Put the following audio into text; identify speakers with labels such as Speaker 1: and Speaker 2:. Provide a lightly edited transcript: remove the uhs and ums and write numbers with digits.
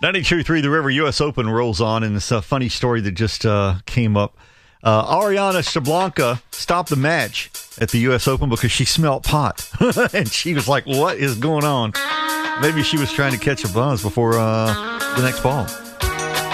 Speaker 1: 92.3 The River U.S. Open rolls on, and it's a funny story that just came up. Ariana Sablanka stopped the match at the U.S. Open because she smelled pot. And she was like, what is going on? Maybe she was trying to catch a buzz before the next ball.